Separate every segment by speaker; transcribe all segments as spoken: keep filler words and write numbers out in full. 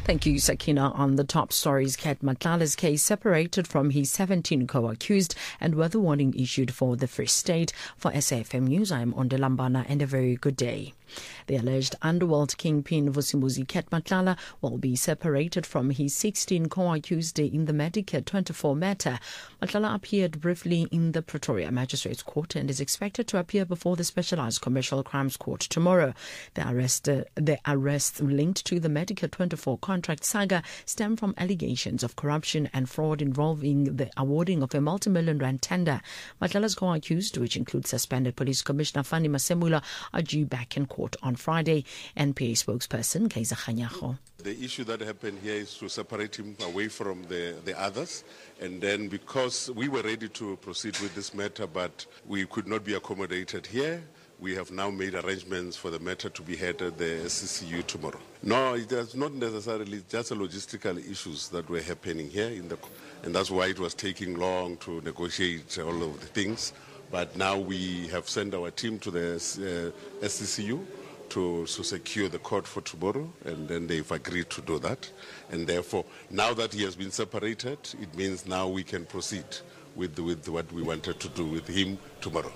Speaker 1: Thank you, Sakina. On the top stories, Ket Matlala's case separated from his seventeen co-accused and weather warning issued for the Free State. For S A F M News, I am Onde Lambana, and a very good day. The alleged underworld kingpin Vusimuzi Ket Matlala will be separated from his sixteen co-accused in the Medicare twenty-four matter. Matlala appeared briefly in the Pretoria Magistrates Court and is expected to appear before the Specialized Commercial Crimes Court tomorrow. The arrest, uh, the arrests linked to the Medicare twenty-four contract saga stem from allegations of corruption and fraud involving the awarding of a multi-million rand tender. Matlala's co-accused, which includes suspended Police Commissioner Fani Masemula, are due back in court on Friday. N P A spokesperson Kaiser Khanyago.
Speaker 2: The issue that happened here is to separate him away from the, the others, and then because we were ready to proceed with this matter but we could not be accommodated here, we have now made arrangements for the matter to be heard at the S C C U tomorrow. No, it is not necessarily just a logistical issues that were happening here, in the, and that's why it was taking long to negotiate all of the things. But now we have sent our team to the uh, S C C U to, to secure the court for tomorrow, and then they've agreed to do that. And therefore, now that he has been separated, it means now we can proceed with, with what we wanted to do with him tomorrow.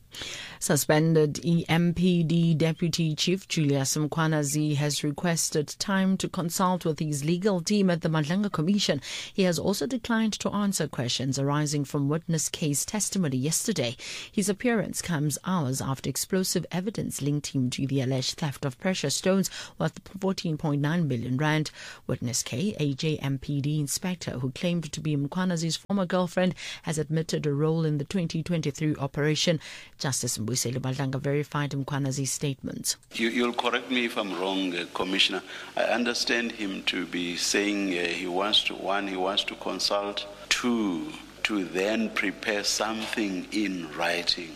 Speaker 1: Suspended E M P D Deputy Chief Julius Mkhwanazi has requested time to consult with his legal team at the Madlanga Commission. He has also declined to answer questions arising from witness case testimony yesterday. His appearance comes hours after explosive evidence linked him to the alleged theft of precious stones worth fourteen point nine billion rand. Witness K, a J M P D inspector who claimed to be Mkhwanazi's former girlfriend, has admitted a role in the twenty twenty-three operation. Justice Mbuyiseli Madlanga verified Mkhwanazi's statements.
Speaker 3: You, you'll correct me if I'm wrong, uh, Commissioner. I understand him to be saying uh, he wants to, one, he wants to consult, two, to then prepare something in writing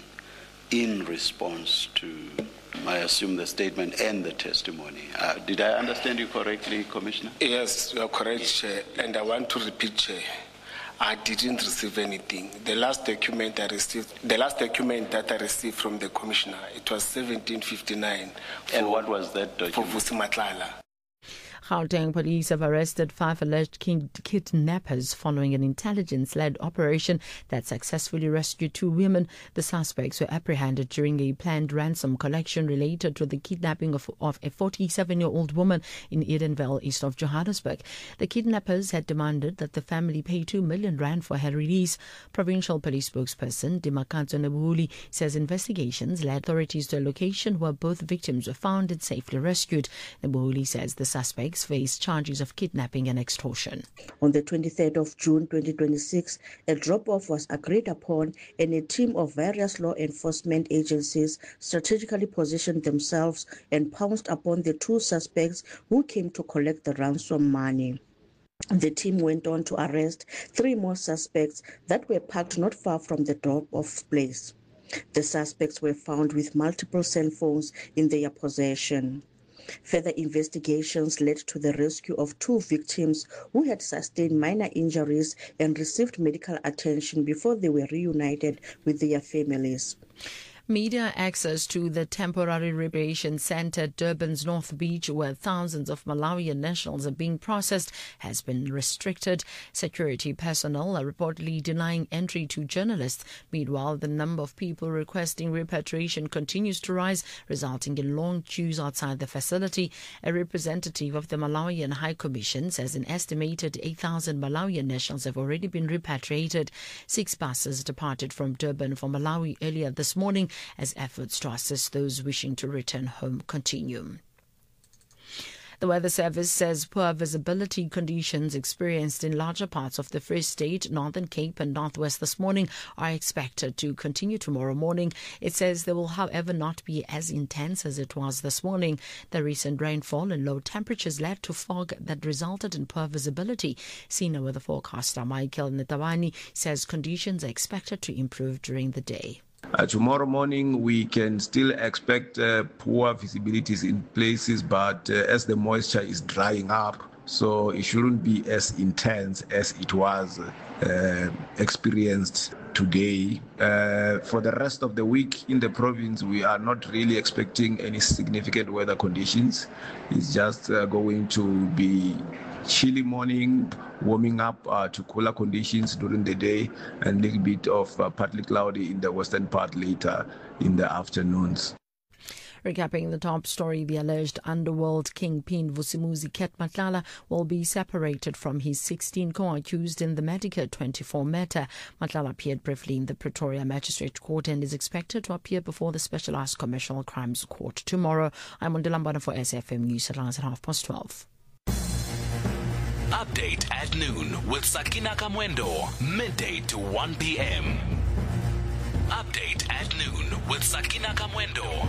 Speaker 3: in response to, I assume, the statement and the testimony. Uh, did I understand you correctly, Commissioner?
Speaker 4: Yes, you are correct, Chair. And I want to repeat, Chair, I didn't receive anything. The last document I received, the last document that I received from the Commissioner, it was seventeen fifty-nine.
Speaker 3: And what was that document?
Speaker 4: For Vusi Matlala.
Speaker 1: Gauteng police have arrested five alleged kidnappers following an intelligence-led operation that successfully rescued two women. The suspects were apprehended during a planned ransom collection related to the kidnapping of, of a forty-seven-year-old woman in Edenvale, east of Johannesburg. The kidnappers had demanded that the family pay two million rand for her release. Provincial police spokesperson Dimakatso Nebuhuli says investigations led authorities to a location where both victims were found and safely rescued. Nebuhuli says the suspects face charges of kidnapping and extortion.
Speaker 5: On the twenty-third of June twenty twenty-six, a drop-off was agreed upon and a team of various law enforcement agencies strategically positioned themselves and pounced upon the two suspects who came to collect the ransom money. The team went on to arrest three more suspects that were parked not far from the drop-off place. The suspects were found with multiple cell phones in their possession. Further investigations led to the rescue of two victims who had sustained minor injuries and received medical attention before they were reunited with their families.
Speaker 1: Media access to the temporary recreation centre at Durban's North Beach, where thousands of Malawian nationals are being processed, has been restricted. Security personnel are reportedly denying entry to journalists. Meanwhile, the number of people requesting repatriation continues to rise, resulting in long queues outside the facility. A representative of the Malawian High Commission says an estimated eight thousand Malawian nationals have already been repatriated. Six buses departed from Durban for Malawi earlier this morning, as efforts to assist those wishing to return home continue. The Weather Service says poor visibility conditions experienced in larger parts of the Free State, Northern Cape and Northwest this morning are expected to continue tomorrow morning. It says they will, however, not be as intense as it was this morning. The recent rainfall and low temperatures led to fog that resulted in poor visibility. Senior weather forecaster Michael Netawani says conditions are expected to improve during the day.
Speaker 6: Uh, tomorrow morning, we can still expect uh, poor visibilities in places, but uh, as the moisture is drying up, so it shouldn't be as intense as it was uh, experienced today. Uh, for the rest of the week in the province, we are not really expecting any significant weather conditions. It's just uh, going to be chilly morning, warming up uh, to cooler conditions during the day, and a little bit of uh, partly cloudy in the western part later in the afternoons.
Speaker 1: Recapping the top story, the alleged underworld kingpin Vusimuzi Ket Matlala will be separated from his sixteen co-accused in the Medicare twenty-four matter. Matlala appeared briefly in the Pretoria Magistrate Court and is expected to appear before the Specialized Commercial Crimes Court tomorrow. I'm Ondilambana for S F M News at half past twelve.
Speaker 7: Update at noon with Sakina Kamwendo, midday to one p.m. Update at noon with Sakina Kamwendo.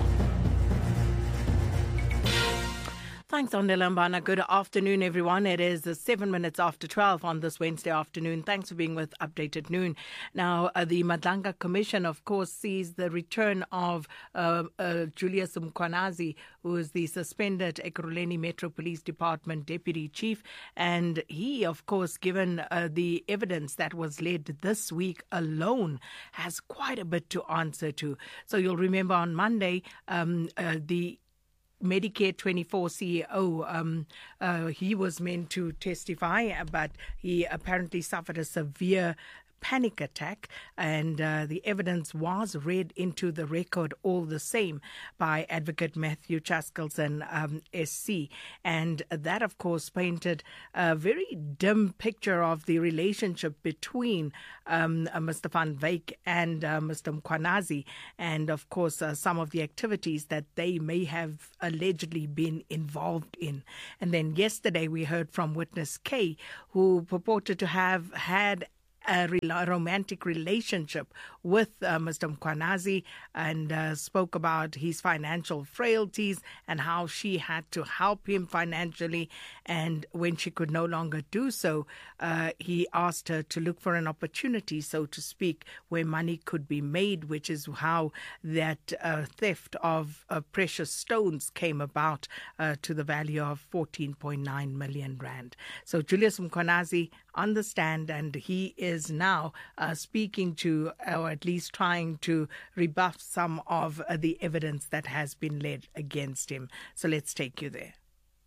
Speaker 8: Thanks, Ondilambana. Good afternoon, everyone. It is seven minutes after twelve on this Wednesday afternoon. Thanks for being with Update at Noon. Now, uh, the Madlanga Commission, of course, sees the return of uh, uh, Julius Mkhwanazi, who is the suspended Ekurhuleni Metro Police Department Deputy Chief. And he, of course, given uh, the evidence that was led this week alone, has quite a bit to answer to. So you'll remember on Monday, um, uh, the Medicare twenty-four C E O, um, uh, he was meant to testify, but he apparently suffered a severe panic attack, and uh, the evidence was read into the record all the same by Advocate Matthew Chaskelson, um, S C. And that, of course, painted a very dim picture of the relationship between um, uh, Mister Van Wyk and uh, Mister Mkhwanazi, and, of course, uh, some of the activities that they may have allegedly been involved in. And then yesterday we heard from Witness K, who purported to have had a romantic relationship with uh, Mister Mkhwanazi, and uh, spoke about his financial frailties and how she had to help him financially. And when she could no longer do so, uh, he asked her to look for an opportunity, so to speak, where money could be made, which is how that uh, theft of uh, precious stones came about uh, to the value of fourteen point nine million rand. So Julius Mkhwanazi on the stand, and he is now uh, speaking to, or at least trying to rebuff some of uh, the evidence that has been led against him. So let's take you there.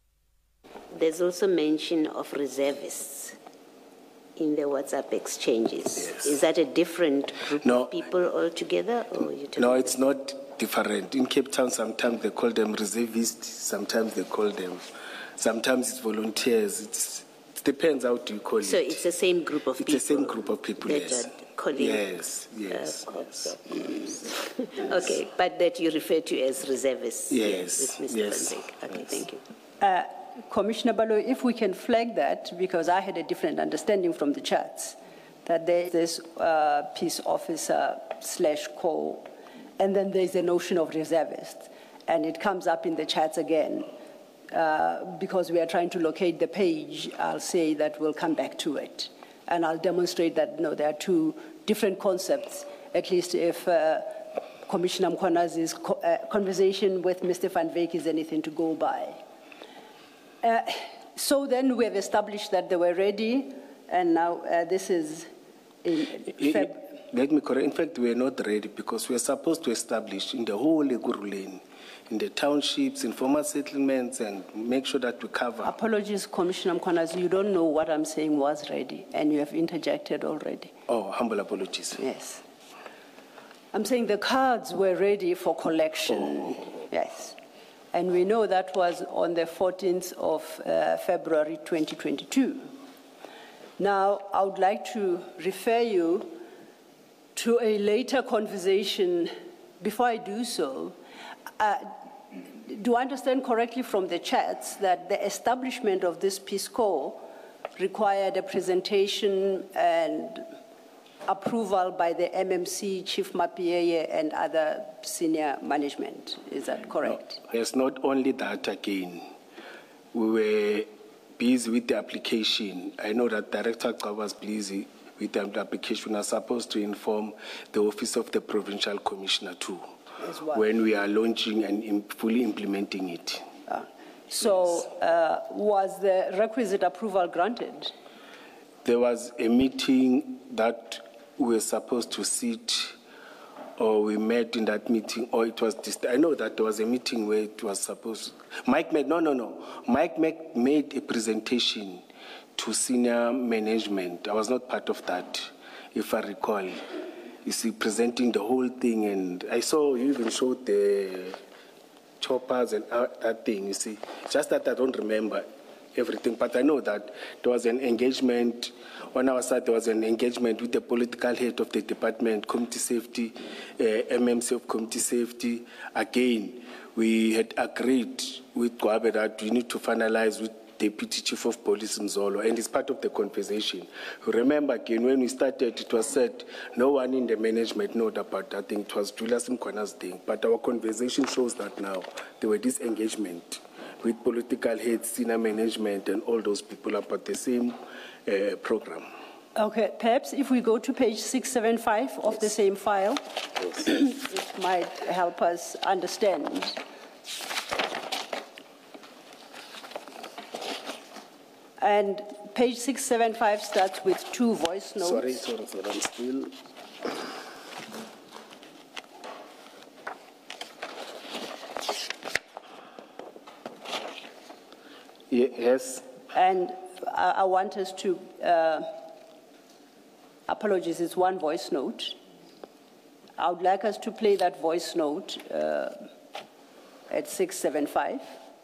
Speaker 9: There's also mention of reservists in the WhatsApp exchanges.
Speaker 4: Yes.
Speaker 9: Is that a different group
Speaker 4: No.
Speaker 9: of people altogether? Or you
Speaker 4: No, it's not different. In Cape Town, sometimes they call them reservists, sometimes they call them, sometimes it's volunteers. It's, it depends how do you call
Speaker 9: So
Speaker 4: it.
Speaker 9: it's the same group of
Speaker 4: It's
Speaker 9: people?
Speaker 4: the same group of people,
Speaker 9: that
Speaker 4: yes.
Speaker 9: are calling
Speaker 4: Yes, yes,
Speaker 9: uh,
Speaker 4: yes.
Speaker 9: yes. Okay, but that you refer to as reservists?
Speaker 4: Yes,
Speaker 9: With Mister
Speaker 4: yes,
Speaker 9: Van Wyk. Okay,
Speaker 4: yes.
Speaker 9: thank you.
Speaker 10: Uh, Commissioner Balo, if we can flag that, because I had a different understanding from the chats, that there's this uh, peace officer slash co, and then there's the notion of reservist, and it comes up in the chats again. Uh, because we are trying to locate the page, I'll say that we'll come back to it. And I'll demonstrate that no, there are two different concepts, at least if uh, Commissioner Mkhwanazi's co- uh, conversation with Mister Van Wyk is anything to go by. Uh, so then we have established that they were ready, and now uh, this is in Feb.
Speaker 4: Let me correct. In fact, we are not ready because we are supposed to establish in the whole Ekurhuleni, in the townships, informal settlements, and make sure that we cover.
Speaker 10: Apologies, Commissioner Mkhwanazi, you don't know what I'm saying was ready, and you have interjected already.
Speaker 4: Oh, humble apologies.
Speaker 10: Yes. I'm saying the cards were ready for collection.
Speaker 4: Oh.
Speaker 10: Yes. And we know that was on the fourteenth of uh, February twenty twenty-two. Now, I would like to refer you to a later conversation. Before I do so, uh, do I understand correctly from the chats that the establishment of this Peace Corps required a presentation and approval by the M M C, Chief Mapieye, and other senior management? Is that correct?
Speaker 4: No, it's not only that again. We were busy with the application. I know that Director Gqa was busy with the application. We are supposed to inform the Office of the Provincial Commissioner too,
Speaker 10: As well.
Speaker 4: when we are launching and im- fully implementing it.
Speaker 10: Uh, so, uh, was the requisite approval granted?
Speaker 4: There was a meeting that we were supposed to sit, or we met in that meeting, or it was, dist- I know that there was a meeting where it was supposed, Mike made, no, no, no, Mike made, made a presentation to senior management. I was not part of that, if I recall. You see, presenting the whole thing, and I saw you even showed the choppers and uh, that thing, you see. Just that I don't remember everything, but I know that there was an engagement. On our side, there was an engagement with the political head of the department, community safety, uh, M M C of community safety. Again, we had agreed with Gwabe that we need to finalize with Deputy Chief of Police Mzolo, and it's part of the conversation. Remember, again, when we started, it was said no one in the management knew about that. I think it was Julius Mkwana's thing, but our conversation shows that now there were this engagement with political heads, senior management, and all those people about the same uh, program.
Speaker 10: Okay, perhaps if we go to page six seventy-five of yes. the same file, yes. it might help us understand. And page six seventy-five starts with two voice notes.
Speaker 4: Sorry, sorry, sorry, I'm still. Yes.
Speaker 10: And I, I want us to, uh, apologies, it's one voice note. I would like us to play that voice note uh, at six seventy-five.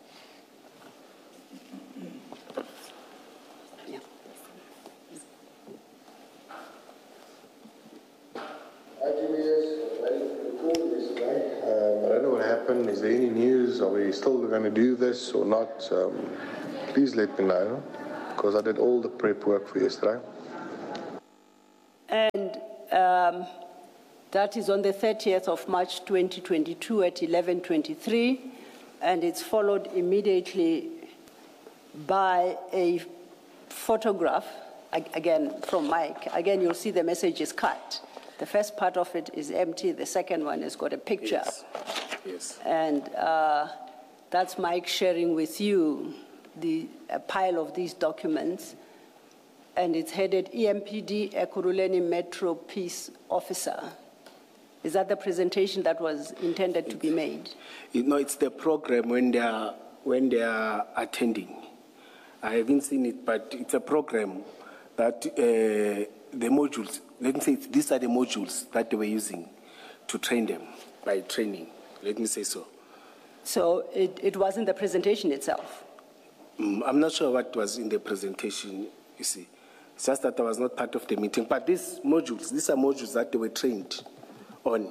Speaker 10: Yeah.
Speaker 11: Um, I don't know what happened. Is there any news? Are we still going to do this or not? Um, please let me know, because I did all the prep work for yesterday.
Speaker 10: And um, that is on the thirtieth of March twenty twenty-two at eleven twenty-three, and it's followed immediately by a photograph, again from Mike. Again, you'll see the message is cut. The first part of it is empty. The second one has got a picture.
Speaker 4: Yes. Yes.
Speaker 10: And uh, that's Mike sharing with you the a pile of these documents. And it's headed E M P D Ekurhuleni Metro Peace Officer. Is that the presentation that was intended to be made?
Speaker 4: You know, it's the program when they are, when they are attending. I haven't seen it, but it's a program that uh, the modules, let me say, these are the modules that they were using to train them by training. Let me say so.
Speaker 10: So it, it wasn't the presentation itself?
Speaker 4: Mm, I'm not sure what was in the presentation, you see. It's just that I was not part of the meeting. But these modules, these are modules that they were trained on.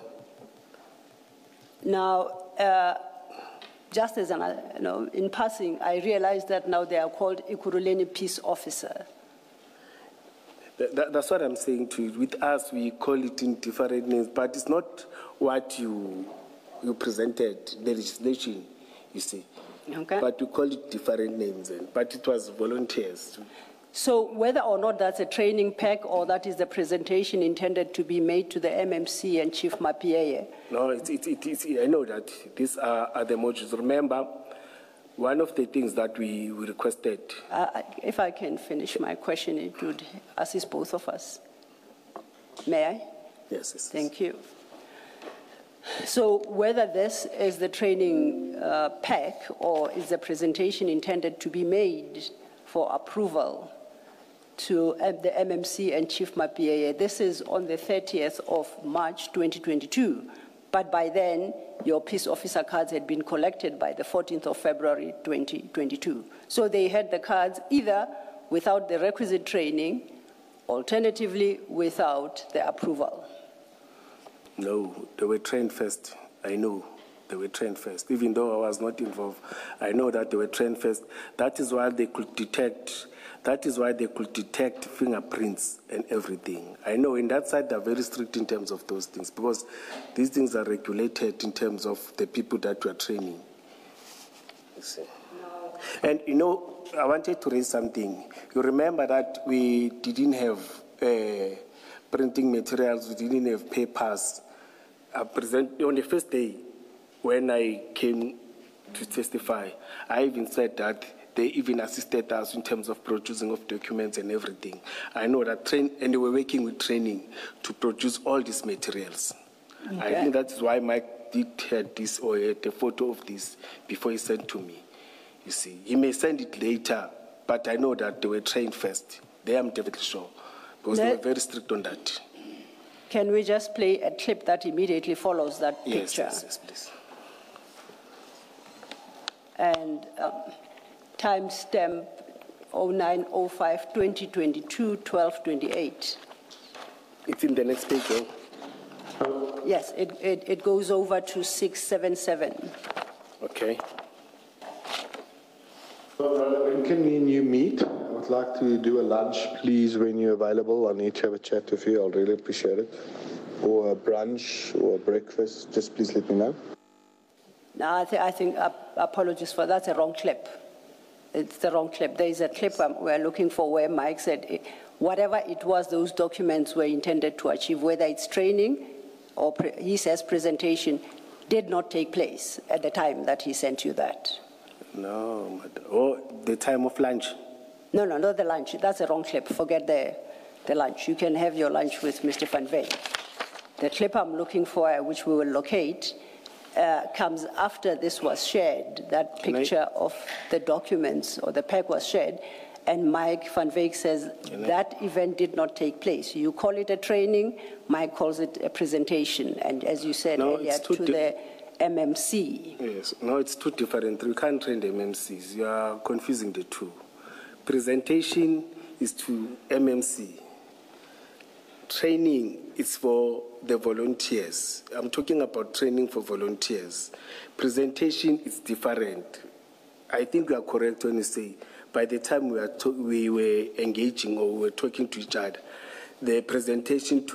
Speaker 10: Now, uh, just as an, you know, in passing, I realized that now they are called Ekurhuleni Peace Officer.
Speaker 4: That, that's what I'm saying to you. With us, we call it in different names, but it's not what you, you presented, the legislation, you see.
Speaker 10: Okay.
Speaker 4: But we call it different names, but it was volunteers.
Speaker 10: So whether or not that's a training pack or that is the presentation intended to be made to the M M C and Chief Mapieye?
Speaker 4: No, it, it, it, it's, I know that these are, are the modules. Remember, one of the things that we, we requested...
Speaker 10: Uh, if I can finish my question, it would assist both of us. May I?
Speaker 4: Yes, yes.
Speaker 10: Thank you. So whether this is the training uh, pack or is the presentation intended to be made for approval to uh, the M M C and Chief Mapieye, this is on the thirtieth of March twenty twenty-two. But by then, your peace officer cards had been collected by the fourteenth of February twenty twenty-two. So they had the cards either without the requisite training, alternatively without the approval.
Speaker 4: No, they were trained first. I know they were trained first. Even though I was not involved, I know that they were trained first. That is why they could detect, that is why they could detect fingerprints and everything. I know in that side they're very strict in terms of those things because these things are regulated in terms of the people that we are training. You see. No. And you know, I wanted to raise something. You remember that we didn't have uh, printing materials, we didn't have papers. I present, on the first day when I came to testify, I even said that they even assisted us in terms of producing of documents and everything. I know that train, and they were working with training to produce all these materials. Okay. I think that is why Mike did have this or had a photo of this before he sent to me. You see, he may send it later but I know that they were trained first. They am definitely sure, because they
Speaker 10: Let-
Speaker 4: were very strict on that.
Speaker 10: Can we just play a clip that immediately follows that
Speaker 4: Yes,
Speaker 10: picture?
Speaker 4: yes, yes, please.
Speaker 10: And um, timestamp oh nine oh five twenty twenty-two, twelve twenty-eight.
Speaker 4: It's in the next page, though.
Speaker 10: Yes, it, it, it goes over to six seventy-seven.
Speaker 4: Okay.
Speaker 11: When can me and you meet? I would like to do a lunch, please, when you're available. I need to have a chat with you. I'll really appreciate it. Or a brunch or a breakfast. Just please let me know.
Speaker 10: No, I, th- I think, uh, apologies for that's a wrong clip. It's the wrong clip. There is a clip um, we're looking for where Mike said eh, whatever it was those documents were intended to achieve, whether it's training or pre- he says presentation, did not take place at the time that he sent you that.
Speaker 4: No, madam. Oh, the time of lunch.
Speaker 10: No, no, not the lunch. That's a wrong clip. Forget the, the lunch. You can have your lunch with Mister Van Veek. The clip I'm looking for, uh, which we will locate, uh, comes after this was shared. That
Speaker 4: Can I-
Speaker 10: picture of the documents or the pack was shared, and Mike Van Veek says
Speaker 4: Can I-
Speaker 10: that event did not take place. You call it a training, Mike calls it a presentation, and as you said
Speaker 4: No,
Speaker 10: earlier,
Speaker 4: it's too
Speaker 10: to
Speaker 4: di-
Speaker 10: the M M C.
Speaker 4: Yes, no, it's two different. We can't train the M M Cs. You are confusing the two. Presentation is to M M C. Training is for the volunteers. I'm talking about training for volunteers. Presentation is different. I think you are correct when you say by the time we, are to- we were engaging or we were talking to each other, the presentation to